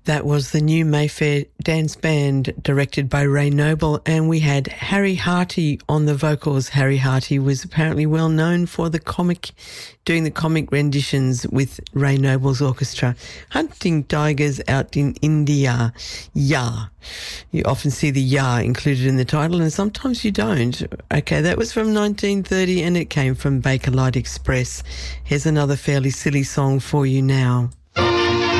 That was the new Mayfair Dance Band directed by Ray Noble, and we had Harry Harty on the vocals. Harry Harty was apparently well known for doing the comic renditions with Ray Noble's orchestra. Hunting Tigers Out in India. Ya. You often see the ya included in the title, and sometimes you don't. Okay, that was from 1930, and it came from Bakelite Express. Here's another fairly silly song for you now.